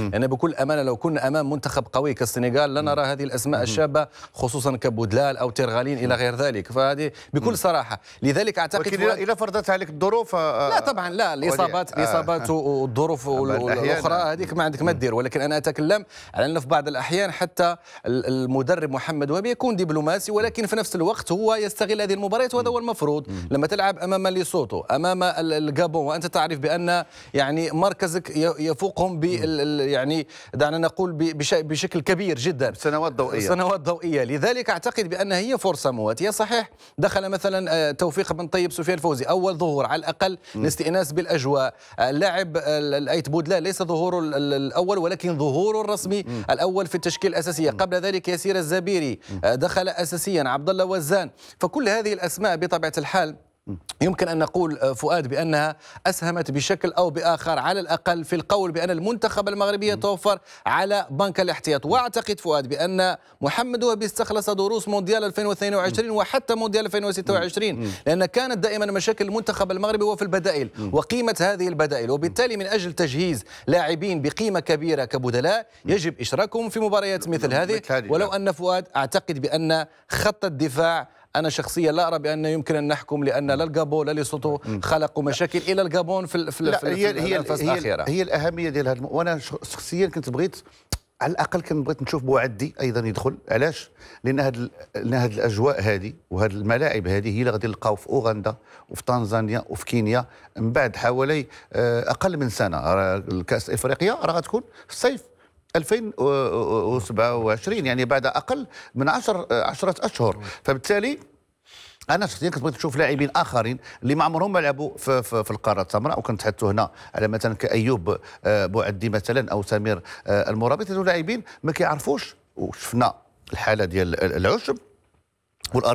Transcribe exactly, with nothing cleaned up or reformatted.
يعني بكل امانه لو كنا امام منتخب قوي كالسنغال لنرى هذه الاسماء الشابه خصوصا كبودلال او تيرغالين الى غير ذلك، فهذه بكل صراحه. لذلك اعتقد ولكن اذا فرضت عليك الظروف لا طبعا لا، الاصابات الاصابات والظروف الاخرى هذيك ما عندك ما دير، ولكن انا اتكلم على انه في بعض الاحيان حتى المدرب محمد وهبي يكون دبلوماسي، ولكن في نفس الوقت هو يستغل هذه المباريات، وهذا هو المفروض. لما تلعب امام ليسوتو امام الغابون وانت تعرف بان يعني مركزك يفوقهم ب يعني دعنا نقول بشكل كبير جدا، سنوات ضوئيه سنوات ضوئيه لذلك اعتقد بان هي فرصه مواتيه. صحيح دخل مثلا توفيق بن طيب سفيان فوزي اول ظهور على الاقل الاستئناس بالاجواء، اللاعب الايت بودلال ليس ظهوره الاول ولكن ظهوره الرسمي الاول في التشكيل الاساسيه. قبل ذلك ياسير الزبيري دخل اساسيا، عبد الله وزان. فكل هذه الاسماء بطبيعه الحال يمكن أن نقول فؤاد بأنها أسهمت بشكل أو بآخر على الأقل في القول بأن المنتخب المغربي يتوفر على بنك الاحتياط. وأعتقد فؤاد بأن محمد وهبي استخلص دروس مونديال ألفين واثنين وعشرين وحتى مونديال ألفين وستة وعشرين، لأن كانت دائما مشاكل المنتخب المغربي هو في البدائل وقيمة هذه البدائل، وبالتالي من أجل تجهيز لاعبين بقيمة كبيرة كبدلاء يجب إشراكهم في مباريات مثل هذه. ولو أن فؤاد أعتقد بأن خط الدفاع أنا شخصيا لا أرى بأنه يمكن أن نحكم، لأن لا الغابون لا ليسوتو خلقوا مشاكل إلى الغابون في في, لا في, هي في هي الفاز هي, الأخيرة. هي الأهمية ديال هذا. وأنا شخصيا كنت بغيت على الأقل كنت بغيت نشوف بوعدي أيضا يدخل. علاش؟ لأن هاد لأن هاد الأجواء هذه وهاد الملاعب هذه هي اللي غادي نلقاو في أوغندا وفي تنزانيا وفي كينيا من بعد حوالي أقل من سنة. الكأس إفريقيا راه غتكون في الصيف ألفين وسبعة وعشرين، يعني بعد أقل من عشر عشرة أشهر. فبالتالي انا شخصيا كنت بغيت نشوف لاعبين اخرين اللي ما عمرهم ما لعبوا في, في, في القاره السمراء، وكنتحدثوا هنا على مثلا كايوب بوعدي مثلا او سمير المرابط، هذو لاعبين ما كيعرفوش. وشفنا الحاله ديال العشب والأرض